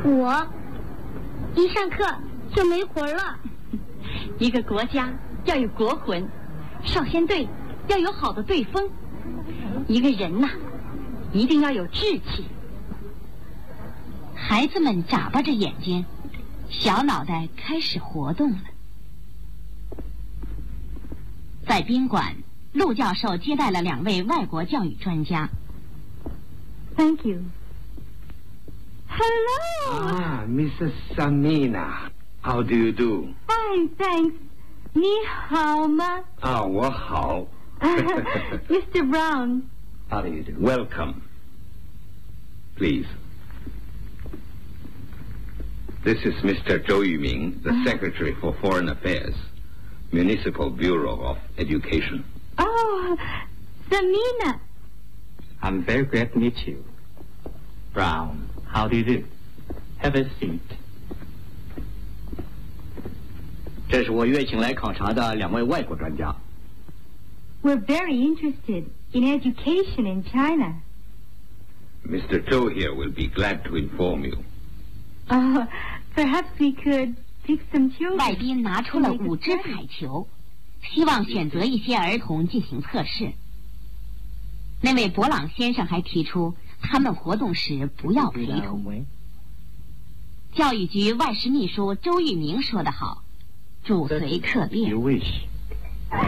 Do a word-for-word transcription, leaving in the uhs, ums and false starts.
我一上课就没魂了。 一个国家要有国魂，少先队要有好的队风，一个人呐，一定要有志气。 孩子们眨巴着眼睛，小脑袋开始活动了。在宾馆，陆教授接待了两位外国教育专家。 Thank you. Hello. Ah, Missus Samina. How do you do? Fine, thanks. 你好吗？ 啊，我好。 Mister Brown. How do you do? Welcome. Please. This is Mister Zhou Yuming, the Secretary for Foreign Affairs, Municipal Bureau of Education. Oh, Samina. I'm very glad to meet you. Brown, how do you do? Have a seat. 这是我约请来考察的两位外国专家。 We're very interested in education in China. Mister Zhou here will be glad to inform you. Oh, perhaps we could pick some children. 外宾拿出了五只彩球，希望选择一些儿童进行测试。那位博朗先生还提出，他们活动时不要陪同。教育局外事秘书周玉明说得好：“主随客便。” You wish.